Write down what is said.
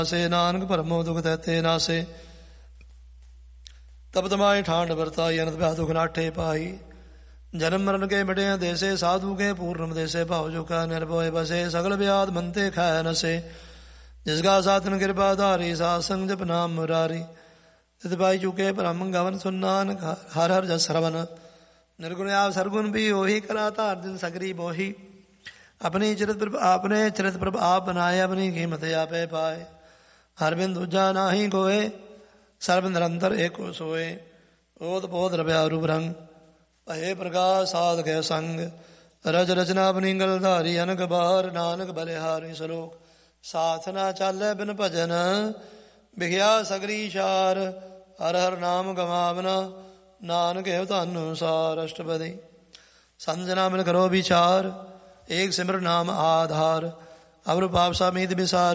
ਸੇ ਨਾਨਕ ਭਰਮੋ ਦੁਖ ਤੈਤੇ ਨਾਸੇ। ਤਬ ਤਮਾਈ ਠਾਂਡ ਵਰਤਾਈ ਅਨੰਤ ਵਿਆਹ ਦੁਖ ਨਾਠੇ ਪਾਈ। ਜਨਮ ਮਰਨ ਕੇ ਮਿਟਿਆ ਦੇਸੇ ਸਾਧੂ ਕੇ ਪੂਰਨਮ ਦੇਸੇ ਭਾਵ ਜੋ ਕਾ ਨਿਰਭਉ ਬਸੇ। ਸਗਲ ਵਿਆਦ ਮੰਤੇ ਖੈ ਨਸੇ ਜਿਸਗਾ ਸਾਧਨ ਕਿਰਪਾ ਧਾਰੀ। ਸਾਧ ਸੰਗ ਜਪ ਨਾਮ ਮੁਰਾਰੀ ਤਿਤ ਪਾਈ ਚੁਕੇ ਭ੍ਰਮ ਗਵਨ ਸੁਨ ਨਾਨਕ ਹਰ ਹਰ ਜਸ ਸਰਵਨ। ਨਿਰਗੁਣ ਆਪ ਸਰਗੁਣ ਵੀ ਉਹੀ ਕਲਾ ਧਾਰ ਦਿਨ ਸਗਰੀ ਬੋਹੀ। ਆਪਣੇ ਚਰਿਤ ਪ੍ਰਭ ਆਪ ਬਨਾਏ ਆਪਣੀ ਕੀਮਤ ਆਪੇ ਪਾਏ। ਹਰ ਬਿਨ ਦੂਜਾ ਨਾਹੀ ਕੋਏ ਸਰਬ ਨਿਰੰਤਰ ਏਕੋ ਸੋਏ। ਓਤ ਪੋਤ ਰਵਿਆ ਰੂਪ ਰੰਗ ਭਏ ਪ੍ਰਕਾਸ਼ ਸਾਧ ਕੇ ਸੰਗ। ਰਜ ਰਚਨਾ ਆਪਣੀ ਗਲ ਧਾਰੀ ਅਨਕ ਬਾਹਰ ਨਾਨਕ ਬਲਿਹਾਰੀ। ਸਲੋਕ ਸਾਥ ਨਾ ਚਾਲੇ ਬਿਨ ਭਜਨ ਵਿਖਿਆ ਸਗਰੀ ਸ਼ਾਰ। ਹਰ ਹਰ ਨਾਮ ਗਵਾਵਨਾ ਨਾਨਕ ਹੈ ਧਨ ਸਾਰ। ਅਸ਼ਟਪਦੀ ਸੰਤ ਜਨਾ ਮਿਲ ਕਰੋ ਵਿਚਾਰ ਏਕ ਸਿਮਰ ਨਾਮ ਆਧਾਰ। ਅਵਰ ਪਾਪ ਸਾਮੀਤ ਵਿਸਾਰ